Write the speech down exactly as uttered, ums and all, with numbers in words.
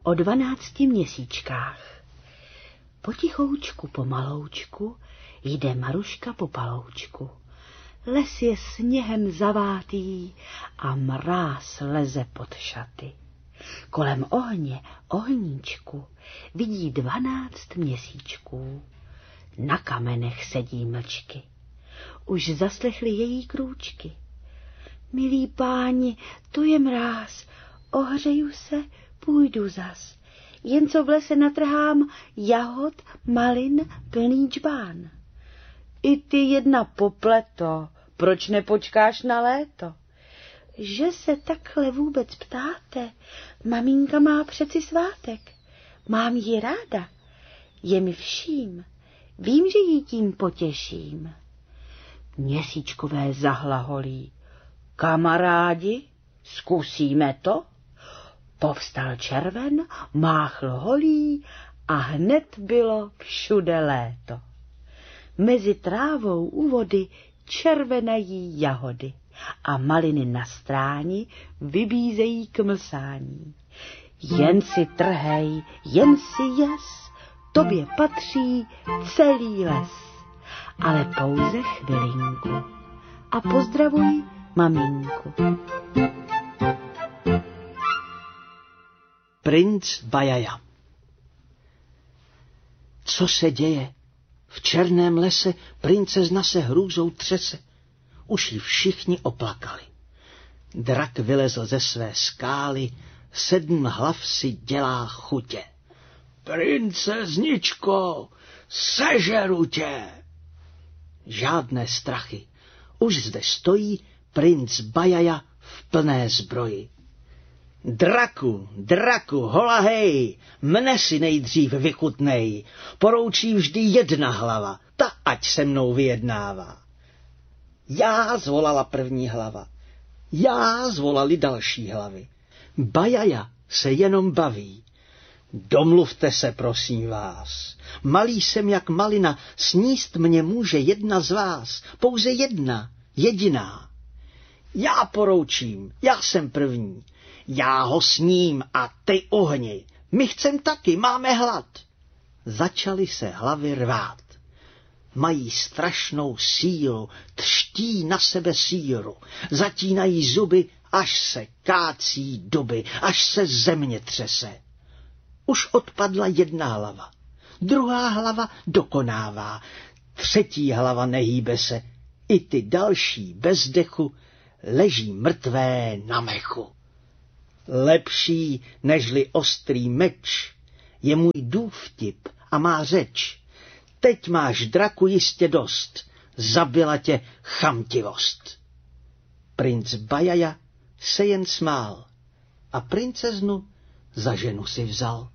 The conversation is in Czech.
o dvanácti měsíčkách. Potichoučku pomaloučku jde Maruška po paloučku. Les je sněhem zavátý a mráz leze pod šaty. Kolem ohně, ohníčku, vidí dvanáct měsíčků. Na kamenech sedí mlčky. Už zaslechli její krůčky. Milí páni, tu je mráz, ohřeju se, půjdu zas. Jen co v lese natrhám jahod, malin, plný džbán. I ty jedna popleto, proč nepočkáš na léto? Že se takhle vůbec ptáte, maminka má přeci svátek. Mám ji ráda, je mi vším, vím, že ji tím potěším. Měsíčkové zahlaholí. Kamarádi, zkusíme to? Povstal červen, máchl holí a hned bylo všude léto. Mezi trávou u vody červenají jahody a maliny na stráni vybízejí k mlsání. Jen si trhej, jen si jes, tobě patří celý les, ale pouze chvilinku a pozdravuj maminku. Princ Bajaja. Co se děje? V černém lese princezna se hrůzou třese. Už ji všichni oplakali. Drak vylezl ze své skály, sedm hlav si dělá chutě. Princezničko, sežeru tě! Žádné strachy. Už zde stojí princ Bajaja v plné zbroji. Draku, draku, hola hej, mne si nejdřív vychutnej, poroučí vždy jedna hlava, ta ať se mnou vyjednává. Já, zvolala první hlava, já, zvolali další hlavy. Bajaja se jenom baví. Domluvte se, prosím vás. Malý jsem jak malina, sníst mě může jedna z vás, pouze jedna, jediná. Já poroučím, já jsem první. Já ho sním a ty ohni. My chcem taky, máme hlad. Začaly se hlavy rvát. Mají strašnou sílu, třtí na sebe síru, zatínají zuby, až se kácí duby, až se země třese. Už odpadla jedna hlava, druhá hlava dokonává, třetí hlava nehýbe se, i ty další bez dechu leží mrtvé na mechu. Lepší nežli ostrý meč je můj důvtip a má řeč. Teď máš, draku, jistě dost, zabila tě chamtivost. Princ Bajaja se jen smál a princeznu za ženu si vzal.